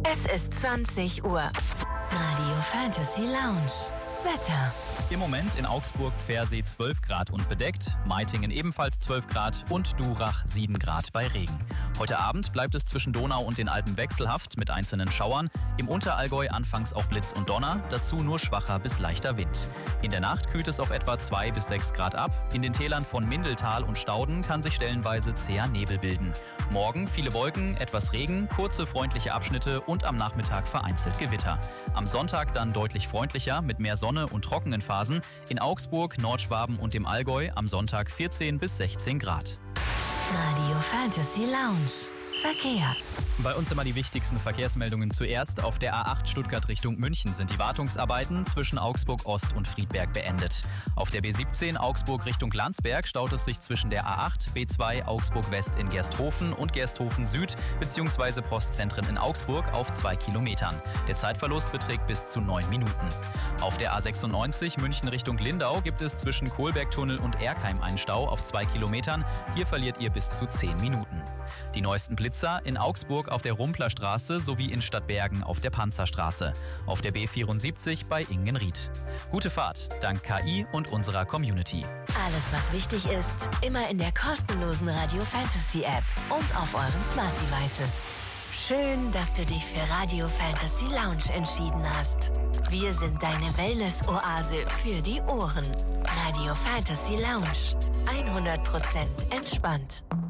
Es ist 20 Uhr. Radio Fantasy Lounge. Wetter. Im Moment in Augsburg Pfersee 12 Grad und bedeckt, Meitingen ebenfalls 12 Grad und Durach 7 Grad bei Regen. Heute Abend bleibt es zwischen Donau und den Alpen wechselhaft mit einzelnen Schauern. Im Unterallgäu anfangs auch Blitz und Donner, dazu nur schwacher bis leichter Wind. In der Nacht kühlt es auf etwa 2 bis 6 Grad ab. In den Tälern von Mindeltal und Stauden kann sich stellenweise zäher Nebel bilden. Morgen viele Wolken, etwas Regen, kurze freundliche Abschnitte und am Nachmittag vereinzelt Gewitter. Am Sonntag dann deutlich freundlicher mit mehr Sonne und trockenen Phasen. In Augsburg, Nordschwaben und dem Allgäu am Sonntag 14 bis 16 Grad. Radio Fantasy Lounge. Verkehr. Bei uns immer die wichtigsten Verkehrsmeldungen zuerst. Auf der A8 Stuttgart Richtung München sind die Wartungsarbeiten zwischen Augsburg Ost und Friedberg beendet. Auf der B17 Augsburg Richtung Landsberg staut es sich zwischen der A8, B2 Augsburg West in Gersthofen und Gersthofen Süd bzw. Postzentren in Augsburg auf 2 Kilometern. Der Zeitverlust beträgt bis zu 9 Minuten. Auf der A96 München Richtung Lindau gibt es zwischen Kohlbergtunnel und Erkheim einen Stau auf 2 Kilometern. Hier verliert ihr bis zu 10 Minuten. Die neuesten Blitzer in Augsburg auf der Rumplerstraße sowie in Stadtbergen auf der Panzerstraße. Auf der B74 bei Ingenried. Gute Fahrt, dank KI und unserer Community. Alles, was wichtig ist, immer in der kostenlosen Radio Fantasy App und auf euren Smart Devices. Schön, dass du dich für Radio Fantasy Lounge entschieden hast. Wir sind deine Wellness-Oase für die Ohren. Radio Fantasy Lounge. 100% entspannt.